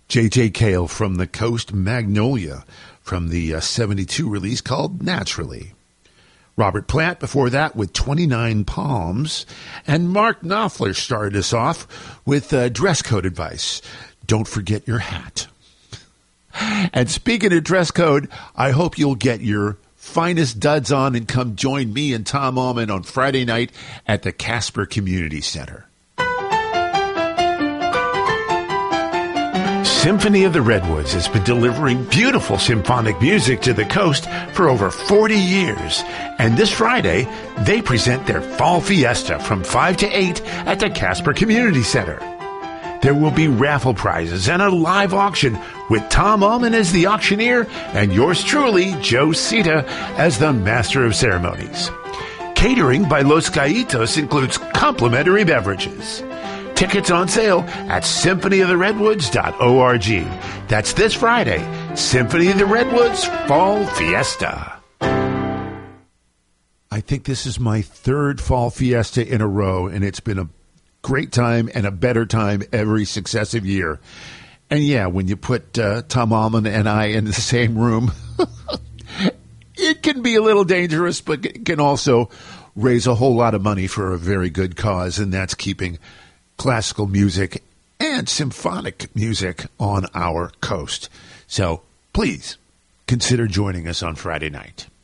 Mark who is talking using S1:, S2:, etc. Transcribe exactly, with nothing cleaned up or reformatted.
S1: J J Cale from the Coast, Magnolia from the uh, seventy-two release called Naturally. Robert Plant before that with twenty-nine Palms. And Mark Knopfler started us off with uh, dress code advice. Don't forget your hat. And speaking of dress code, I hope you'll get your finest duds on and come join me and Tom Allman on Friday night at the Casper Community Center. Symphony of the Redwoods has been delivering beautiful symphonic music to the coast for over forty years. And this Friday, they present their Fall Fiesta from five to eight at the Casper Community Center. There will be raffle prizes and a live auction with Tom Allman as the auctioneer and yours truly, Joe Sita, as the master of ceremonies. Catering by Los Gaitos includes complimentary beverages. Tickets on sale at symphony of the redwoods dot org. That's this Friday, Symphony of the Redwoods Fall Fiesta. I think this is my third Fall Fiesta in a row, and it's been a great time and a better time every successive year. And yeah, when you put uh, Tom Allman and I in the same room, it can be a little dangerous, but it can also raise a whole lot of money for a very good cause, and that's keeping classical music and symphonic music on our coast. So please consider joining us on Friday night.